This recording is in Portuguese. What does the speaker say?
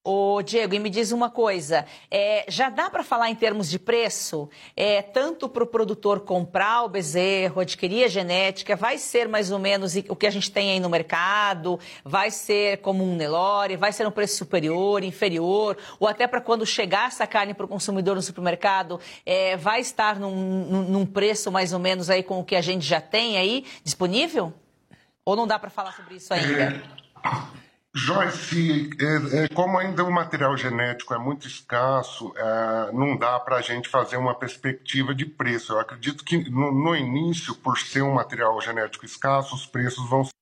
Ô, Diego, e me diz uma coisa, já dá para falar em termos de preço? Tanto para o produtor comprar o bezerro, adquirir a genética, vai ser mais ou menos o que a gente tem aí no mercado? Vai ser como um Nelore? Vai ser um preço superior, inferior? Ou até para quando chegar essa carne para o consumidor no supermercado, vai estar num preço mais ou menos aí com o que a gente já tem aí disponível? Ou não dá para falar sobre isso ainda? Joyce, como ainda o material genético é muito escasso, não dá para a gente fazer uma perspectiva de preço. Eu acredito que no início, por ser um material genético escasso, os preços vão